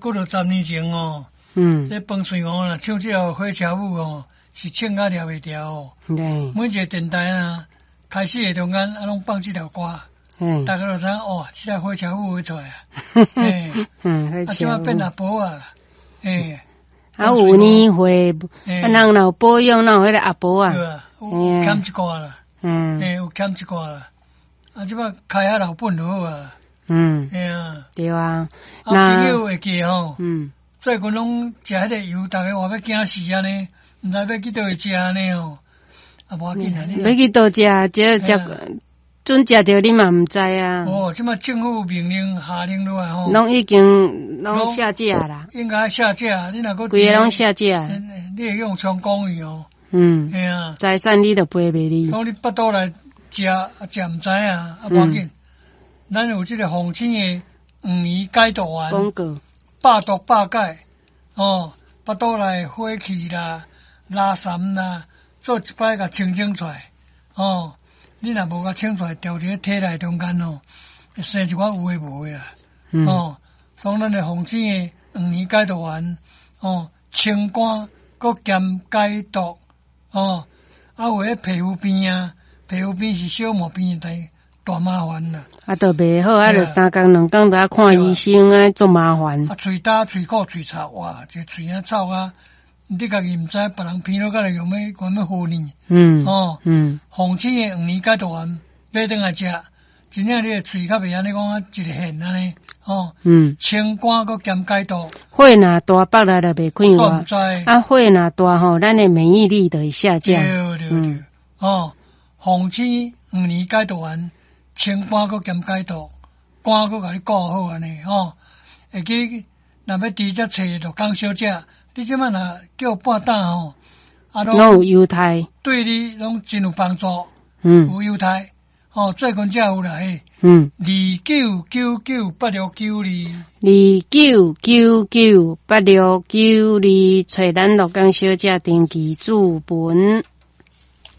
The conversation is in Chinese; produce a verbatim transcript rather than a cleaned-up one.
过了十年前哦， 嗯， 这彭水王啦唱这条火车舞哦，是唱甲了袂掉哦。 对， 每一个电台啊，开始的中间啊，拢放这条歌， 嗯， 大家都知哦，这条火车舞会出来啊。嘿， 嗯， 啊， 火即摆变车阿婆啊，嘿， 啊，有年会，啊，人若有保养，若有迄个阿婆啊， 对啊，有欠一寡啦， 嗯， 嘿，有欠一寡啦。啊，即摆开下老本就好啊。 嗯， 嘿啊， 对啊， 啊，朋友会记吼， 嗯， 最近拢食迄个油，逐个话要惊死安尼，毋知要去倒位食安尼哦，啊，无要紧啊，你要去倒食，这食，准食着你嘛毋知啊。 哦，即摆政府命令下令落来吼， 拢已经拢下架啦， 应该下架，你若个规个拢下架， 你会用充公去哦， 嗯， 嘿啊， 财产你都赔袂你。 讲你巴肚来食，啊食毋知啊，啊无要紧。咱有即个红星的黄鱼解毒丸， 广告百毒百解哦，巴肚内火气啦、拉痰啦，做一摆甲清清出来哦。你若无甲清出来，调伫体内中间哦，会生一寡有诶无诶啦。 嗯、 哦，所以咱的红星的黄鱼解毒丸哦，清肝佮兼解毒哦，啊有迄皮肤病啊，皮肤病是小毛病的大麻烦啦。 啊，都袂好，啊，就三工两工都要看医生啊，做麻烦。 啊，喙焦、喙苦、喙臭，哇，这喙啊臭啊！你家己毋知，别人闻到甲来用要用要糊你。 嗯， 哦， 嗯， 红星的黄鱼解毒丸买转来食，真正你的喙较袂安尼讲啊，一个现安尼。哦，嗯，清肝佮兼解毒。 火若大，腹内就袂快活。 我毋知。 啊，火若大吼，咱的免疫力就会下降。 对对对。哦，红星黄鱼解毒丸。清肝佮兼解毒，肝佮甲你顾好安尼吼。会记若要直接找就讲小姐，你即摆若叫半打吼，啊拢有犹太， 对你拢真有帮助。 嗯， 有犹太，吼、哦，最近才有啦嘿。 嗯， 二九九九八六九二， 二九九九八六九二，找咱乐江小姐登记注文。